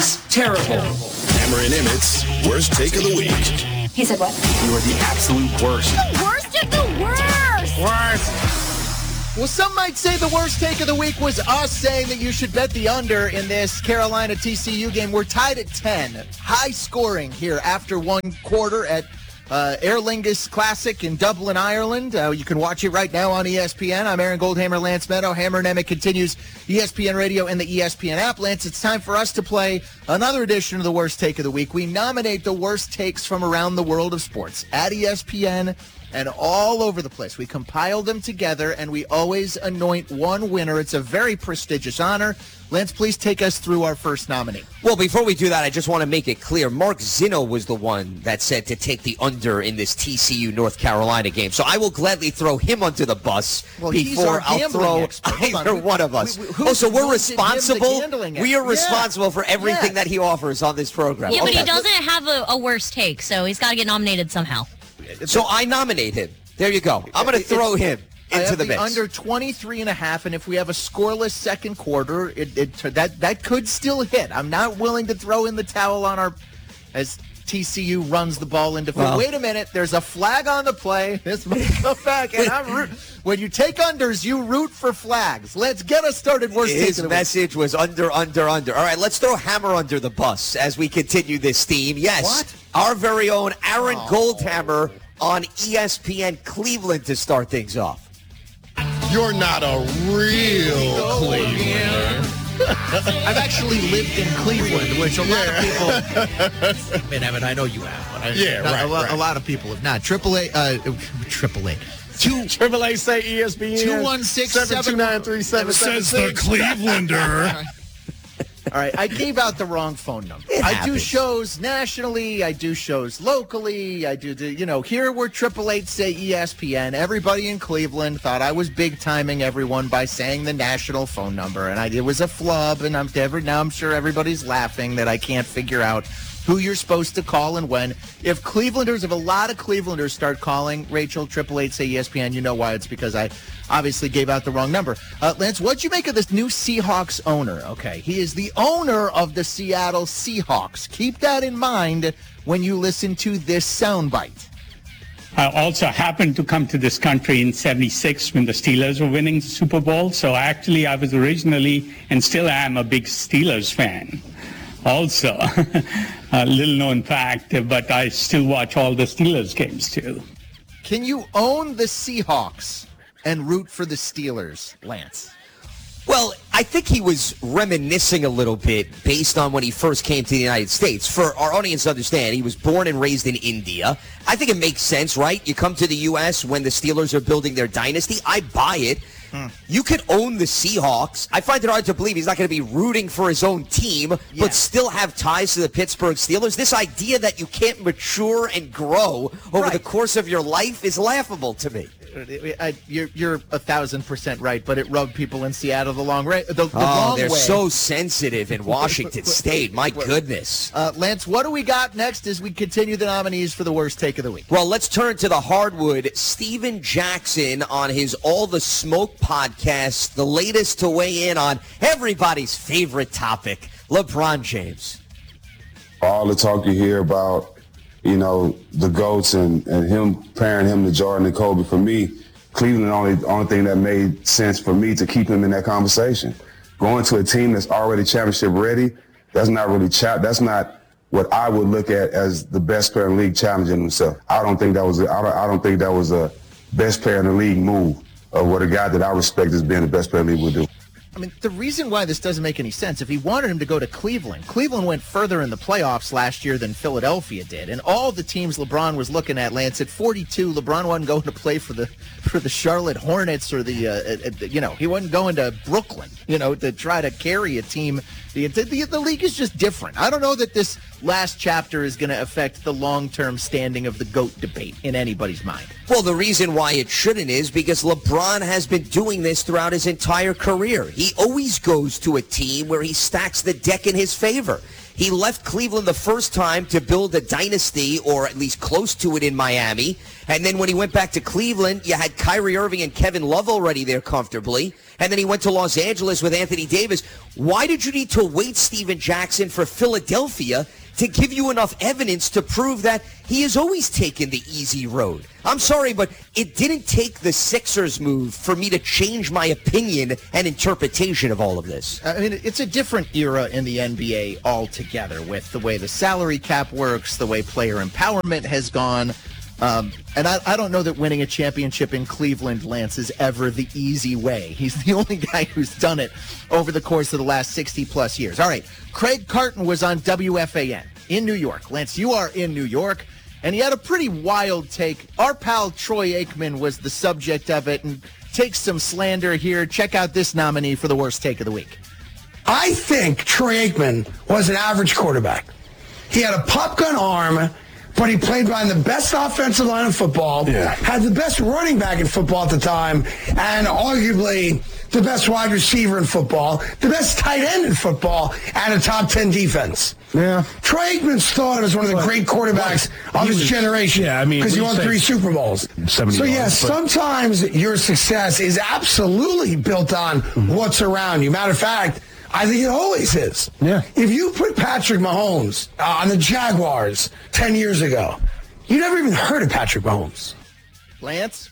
was terrible. Hammer and Emmett's worst take of the week. He said what? You are the absolute worst. The worst of the worst! Worst. Well, some might say the worst take of the week was us saying that you should bet the under in this Carolina-TCU game. We're tied at 10. High scoring here after one quarter at Aer Lingus Classic in Dublin, Ireland. You can watch it right now on ESPN. I'm Aaron Goldhammer, Lance Meadow. Hammer and Emmett continues ESPN Radio and the ESPN app. Lance, it's time for us to play another edition of the worst take of the week. We nominate the worst takes from around the world of sports at ESPN and all over the place. We compile them together, and we always anoint one winner. It's a very prestigious honor. Lance, please take us through our first nominee. Well, before we do that, I just want to make it clear. Mark Zinno was the one that said to take the under in this TCU North Carolina game. So I will gladly throw him under the bus before I'll throw either one of us. So we're responsible. We are responsible for everything that he offers on this program. Yeah, but he doesn't have a worse take, so he's got to get nominated somehow. So I nominate him. There you go. I'm going to throw him into the mix. Under 23.5, and if we have a scoreless second quarter, that could still hit. I'm not willing to throw in the towel on our as TCU runs the ball into field. Wait a minute, there's a flag on the play. This might come back, and when you take unders, you root for flags. Let's get us started. His message was under. All right, let's throw Hammer under the bus as we continue this theme. Yes, our very own Aaron Goldhammer on ESPN Cleveland to start things off. You're not a real Clevelander. I've actually lived in Cleveland, which a lot of people. I mean, Evan, I know you have. But a lot of people have not. AAA. AAA say ESPN. 216-729-3776. Says the Clevelander. All right, I gave out the wrong phone number. I do shows nationally. I do shows locally. I do, here we're 888 say ESPN. Everybody in Cleveland thought I was big timing everyone by saying the national phone number, and it was a flub. And now I'm sure everybody's laughing that I can't figure out who you're supposed to call and when. If a lot of Clevelanders start calling Rachel 888 say ESPN, you know why. It's because I obviously gave out the wrong number. Lance, what'd you make of this new Seahawks owner? Okay, he is the owner of the Seattle Seahawks. Keep that in mind when you listen to this soundbite. I also happened to come to this country in '76 when the Steelers were winning the Super Bowl. So actually, I was originally and still am a big Steelers fan. Also, a little known fact, but I still watch all the Steelers games too. Can you own the Seahawks and root for the Steelers, Lance? Well, I think he was reminiscing a little bit based on when he first came to the United States. For our audience to understand, he was born and raised in India. I think it makes sense, right? You come to the U.S. when the Steelers are building their dynasty. I buy it. You could own the Seahawks. I find it hard to believe he's not going to be rooting for his own team, but still have ties to the Pittsburgh Steelers. This idea that you can't mature and grow over the course of your life is laughable to me. You're 1,000% right, but it rubbed people in Seattle the long way. They're so sensitive in Washington State. My goodness. Lance, what do we got next as we continue the nominees for the worst take of the week? Well, let's turn to the hardwood. Steven Jackson on his All the Smoke podcast, the latest to weigh in on everybody's favorite topic, LeBron James. All the talk you hear about, the GOATs and him pairing him to Jordan and Kobe, for me, Cleveland, the only thing that made sense for me to keep him in that conversation. Going to a team that's already championship ready, that's not what I would look at as the best player in the league challenging himself. I don't think that was a best player in the league move of what a guy that I respect as being the best player in the league would do. I mean, the reason why this doesn't make any sense, if he wanted him to go to Cleveland went further in the playoffs last year than Philadelphia did. And all the teams LeBron was looking at, Lance, at 42, LeBron wasn't going to play for the Charlotte Hornets or he wasn't going to Brooklyn, to try to carry a team. The league is just different. I don't know that this last chapter is going to affect the long-term standing of the GOAT debate in anybody's mind. Well, the reason why it shouldn't is because LeBron has been doing this throughout his entire career. He always goes to a team where he stacks the deck in his favor. He left Cleveland the first time to build a dynasty, or at least close to it, in Miami. And then when he went back to Cleveland, you had Kyrie Irving and Kevin Love already there comfortably. And then he went to Los Angeles with Anthony Davis. Why did you need to wait, Steven Jackson, for Philadelphia to give you enough evidence to prove that he has always taken the easy road? I'm sorry, but it didn't take the Sixers move for me to change my opinion and interpretation of all of this. I mean, it's a different era in the NBA altogether with the way the salary cap works, the way player empowerment has gone. And I don't know that winning a championship in Cleveland, Lance, is ever the easy way. He's the only guy who's done it over the course of the last 60-plus years. All right, Craig Carton was on WFAN in New York. Lance, you are in New York, and he had a pretty wild take. Our pal Troy Aikman was the subject of it, and take some slander here. Check out this nominee for the worst take of the week. I think Troy Aikman was an average quarterback. He had a pop gun arm, but he played behind the best offensive line in football, had the best running back in football at the time, and arguably the best wide receiver in football, the best tight end in football, and a top 10 defense. Yeah. Troy Aikman's thought as one of the great quarterbacks of his generation. Yeah, I mean, because he won 3 Super Bowls. So, yes, sometimes your success is absolutely built on what's around you. Matter of fact, I think it always is. Yeah. If you put Patrick Mahomes on the Jaguars 10 years ago, you never even heard of Patrick Mahomes. Lance?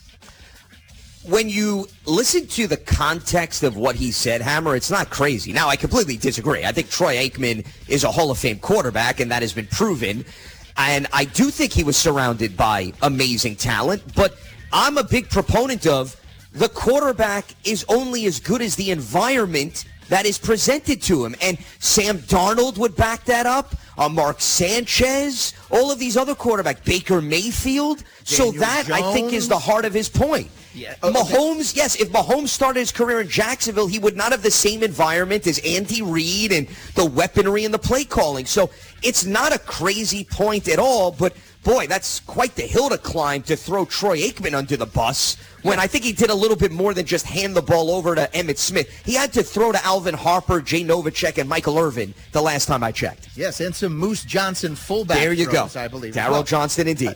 When you listen to the context of what he said, Hammer, it's not crazy. Now, I completely disagree. I think Troy Aikman is a Hall of Fame quarterback, and that has been proven. And I do think he was surrounded by amazing talent, but I'm a big proponent of the quarterback is only as good as the environment that is presented to him. And Sam Darnold would back that up. Mark Sanchez, all of these other quarterbacks, Baker Mayfield. So that, Jones. I think, is the heart of his point. Yeah. Mahomes, yes, if Mahomes started his career in Jacksonville, he would not have the same environment as Andy Reid and the weaponry and the play calling. So it's not a crazy point at all, but boy, that's quite the hill to climb to throw Troy Aikman under the bus when I think he did a little bit more than just hand the ball over to Emmitt Smith. He had to throw to Alvin Harper, Jay Novacek, and Michael Irvin the last time I checked. Yes, and some Moose Johnson fullback there you throws, go. I believe. Darryl Johnston, indeed.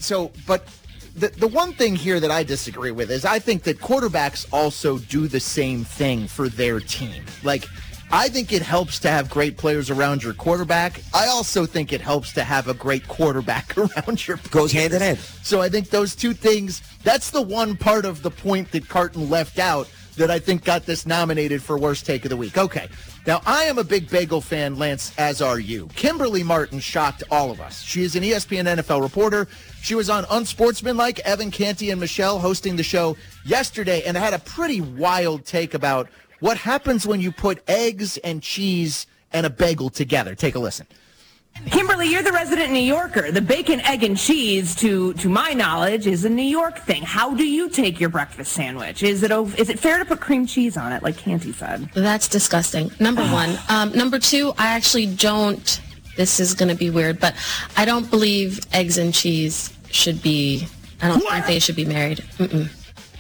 But the one thing here that I disagree with is I think that quarterbacks also do the same thing for their team. Like, I think it helps to have great players around your quarterback. I also think it helps to have a great quarterback around your players. Goes hand in hand. So I think those two things, that's the one part of the point that Carton left out that I think got this nominated for worst take of the week. Okay. Now, I am a big Bagel fan, Lance, as are you. Kimberly Martin shocked all of us. She is an ESPN NFL reporter. She was on Unsportsmanlike, Evan Canty and Michelle hosting the show yesterday, and had a pretty wild take about what happens when you put eggs and cheese and a bagel together. Take a listen. Kimberly, you're the resident New Yorker. The bacon, egg, and cheese, to my knowledge, is a New York thing. How do you take your breakfast sandwich? Is it fair to put cream cheese on it, like Canty said? That's disgusting, number one. Number two, I actually don't, this is going to be weird, but I don't believe eggs and cheese should be, I don't think they should be married. Mm-mm.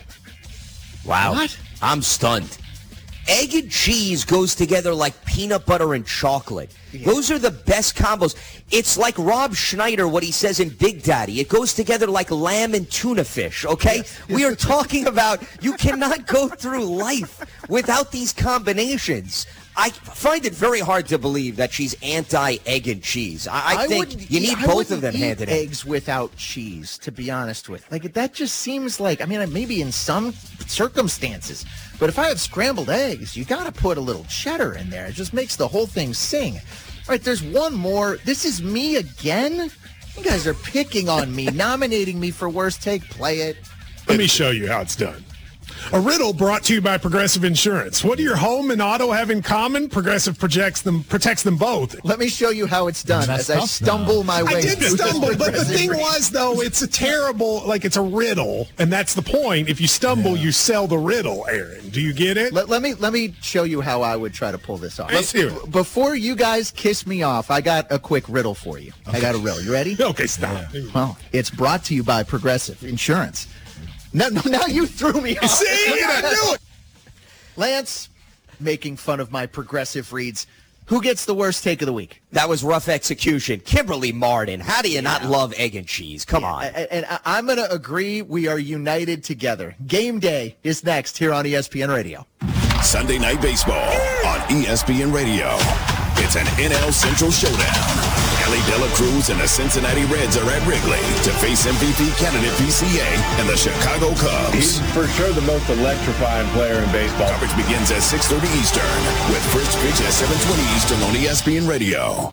Wow. What? I'm stunned. Egg and cheese goes together like peanut butter and chocolate. Yeah. Those are the best combos. It's like Rob Schneider, what he says in Big Daddy. It goes together like lamb and tuna fish, okay? Yes. We are talking about you cannot go through life without these combinations. I find it very hard to believe that she's anti-egg and cheese. I think you need both of them hand in hand. Eggs without cheese, to be honest with. Like, that just seems like, I mean, maybe in some circumstances, but if I have scrambled eggs, you got to put a little cheddar in there. It just makes the whole thing sing. All right, there's one more. This is me again? You guys are picking on me, nominating me for worst take. Play it. Let me show you how it's done. A riddle brought to you by Progressive Insurance. What do your home and auto have in common? Progressive protects them both. Let me show you how it's done as I stumble my way. I did stumble, but the thing was, though, it's a terrible, like it's a riddle, and that's the point. If you stumble, you sell the riddle, Aaron. Do you get it? Let me show you how I would try to pull this off. Let's hear it. Before you guys kiss me off, I got a quick riddle for you. Okay. I got a riddle. You ready? Okay, stop. Yeah. Well, it's brought to you by Progressive Insurance. Now you threw me off. See, you gotta do it. Lance, making fun of my progressive reads. Who gets the worst take of the week? That was rough execution. Kimberly Martin. How do you not love egg and cheese? Come on. And I'm going to agree we are united together. Game day is next here on ESPN Radio. Sunday Night Baseball on ESPN Radio. It's an NL Central showdown. Ellie De La Cruz and the Cincinnati Reds are at Wrigley to face MVP candidate PCA and the Chicago Cubs. He's for sure the most electrifying player in baseball. Coverage begins at 6:30 Eastern with first pitch at 7:20 Eastern on ESPN Radio.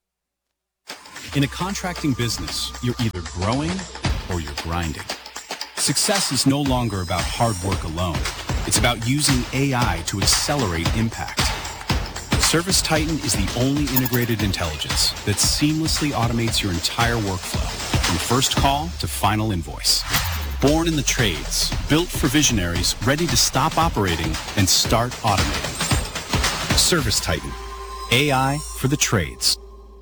In a contracting business, you're either growing or you're grinding. Success is no longer about hard work alone. It's about using AI to accelerate impact. Service Titan is the only integrated intelligence that seamlessly automates your entire workflow, from first call to final invoice. Born in the trades, built for visionaries ready to stop operating and start automating. Service Titan, AI for the trades.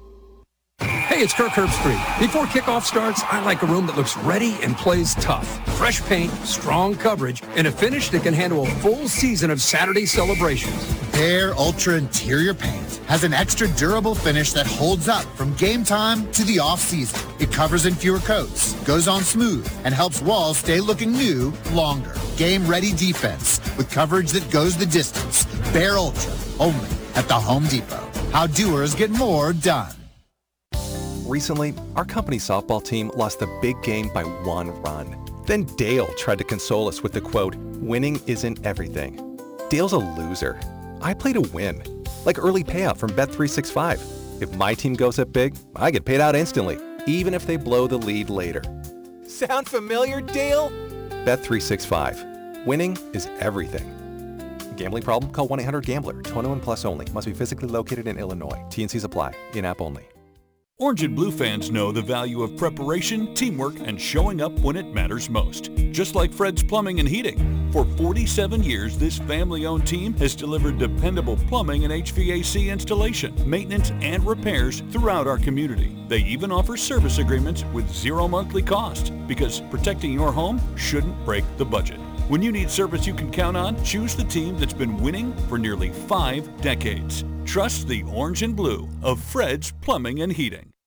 Hey, it's Kirk Herbstreit. Before kickoff starts, I like a room that looks ready and plays tough. Fresh paint, strong coverage, and a finish that can handle a full season of Saturday celebrations. Behr Ultra Interior Paint has an extra durable finish that holds up from game time to the off-season. It covers in fewer coats, goes on smooth, and helps walls stay looking new longer. Game-ready defense with coverage that goes the distance. Behr Ultra, only at the Home Depot. How doers get more done. Recently, our company's softball team lost a big game by 1 run. Then Dale tried to console us with the quote, "Winning isn't everything." Dale's a loser. I play to win, like early payout from Bet365. If my team goes up big, I get paid out instantly, even if they blow the lead later. Sound familiar, Dale? Bet365. Winning is everything. Gambling problem? Call 1-800-GAMBLER. 21 plus only. Must be physically located in Illinois. T&Cs apply. In-app only. Orange and Blue fans know the value of preparation, teamwork, and showing up when it matters most. Just like Fred's Plumbing and Heating. For 47 years, this family-owned team has delivered dependable plumbing and HVAC installation, maintenance, and repairs throughout our community. They even offer service agreements with 0 monthly cost, because protecting your home shouldn't break the budget. When you need service you can count on, choose the team that's been winning for nearly 5 decades. Trust the Orange and Blue of Fred's Plumbing and Heating.